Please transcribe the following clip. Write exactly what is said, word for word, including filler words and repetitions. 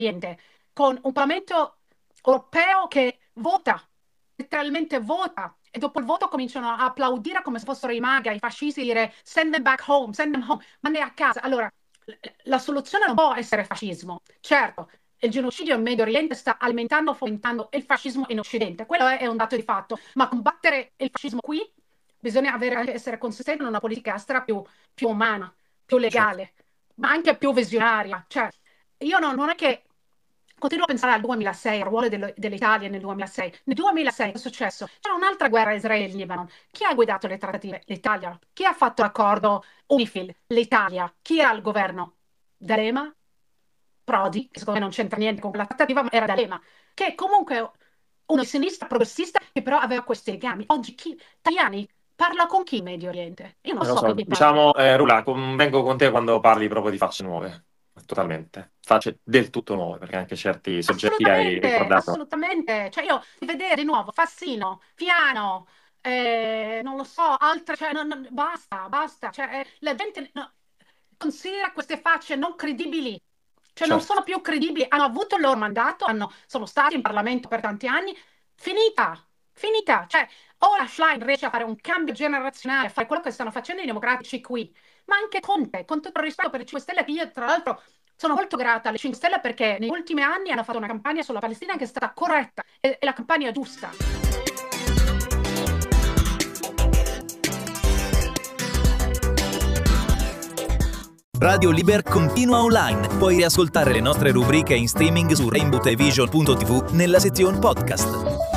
Oriente, con un Parlamento europeo che vota, letteralmente vota, e dopo il voto cominciano a applaudire come se fossero i MAGA, i fascisti, dire send them back home, send them home, mandi a casa. Allora, l- la soluzione non può essere fascismo. Certo, il genocidio in Medio Oriente sta alimentando, fomentando il fascismo in Occidente. Quello è, è un dato di fatto. Ma combattere il fascismo qui bisogna avere, anche essere consistenti in una politica estera più, più umana, più Certo. legale, ma anche più visionaria. Cioè, io non, non è che continuo a pensare al duemilasei, al ruolo dello- dell'Italia nel duemilasei. Nel duemilasei cosa è successo? C'era un'altra guerra Israele-Libano. Chi ha guidato le trattative? L'Italia. Chi ha fatto l'accordo UNIFIL? L'Italia. Chi era al governo? D'Alema, Prodi, che secondo me non c'entra niente con quella trattativa, ma era D'Alema, che comunque uno di sinistra progressista che però aveva questi legami. Oggi chi? Tajani parla con chi in Medio Oriente? Io non Non lo so con so, chi parla. diciamo, eh, Rula, convengo con te quando parli proprio di facce nuove, totalmente, facce del tutto nuove, perché anche certi soggetti che hai Assolutamente, ricordato. assolutamente. Cioè io vedere di nuovo Fassino, Fiano, eh, non lo so, altre, cioè, non- non- basta, basta. Cioè, eh, la gente no, considera queste facce non credibili, cioè non Certo. sono più credibili, hanno avuto il loro mandato, hanno- sono stati in Parlamento per tanti anni, finita, finita. Cioè, ora Schlein riesce a fare un cambio generazionale, a fare quello che stanno facendo i democratici qui, ma anche Conte, con tutto il rispetto per i cinque Stelle, che io tra l'altro sono molto grata alle cinque Stelle perché negli ultimi anni hanno fatto una campagna sulla Palestina che è stata corretta e, e la campagna giusta. Radio Liber continua online. Puoi riascoltare le nostre rubriche in streaming su rainbow television punto t v nella sezione podcast.